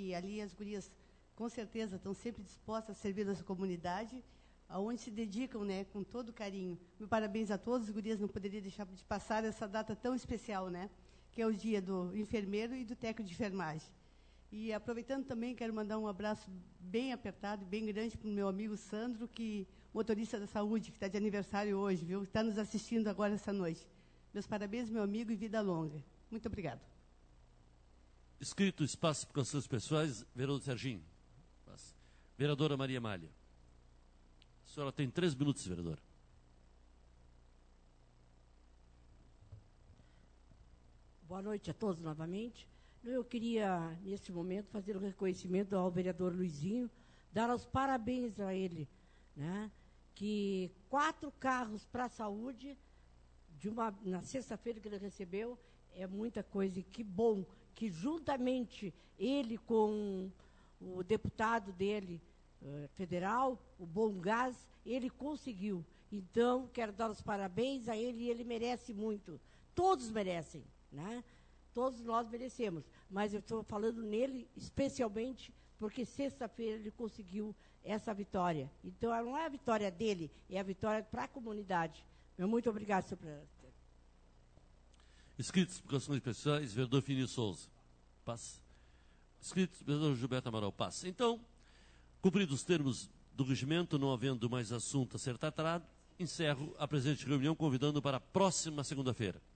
E ali as gurias, com certeza, estão sempre dispostas a servir a nossa comunidade, aonde se dedicam, né, com todo carinho. Meu parabéns a todos, as gurias, não poderia deixar de passar essa data tão especial, né, que é o dia do enfermeiro e do técnico de enfermagem. E aproveitando também, quero mandar um abraço bem apertado, bem grande para o meu amigo Sandro, motorista da saúde, que está de aniversário hoje, viu? Está nos assistindo agora essa noite. Meus parabéns, meu amigo, e vida longa. Muito obrigado. Escrito espaço para considerações pessoais, vereador Serginho. Vereadora Maria Amália. A senhora tem 3 minutos, vereadora. Boa noite a todos novamente. Eu queria, nesse momento, fazer o reconhecimento ao vereador Luizinho, dar os parabéns a ele, né? Que 4 carros para a saúde, na sexta-feira que ele recebeu, é muita coisa. E que bom que, juntamente, ele com o deputado dele, federal, o Bom Gás, ele conseguiu. Então, quero dar os parabéns a ele, e ele merece muito. Todos merecem, né? Todos nós merecemos, mas eu estou falando nele especialmente porque sexta-feira ele conseguiu essa vitória. Então, não é a vitória dele, é a vitória para a comunidade. Muito obrigado, senhor presidente. Inscritos, explicações pessoais, vereador Fini Souza. Passa. Inscritos, vereador Gilberto Amaral. Passa. Então, cumpridos os termos do regimento, não havendo mais assunto a ser tratado, encerro a presente reunião, convidando para a próxima segunda-feira.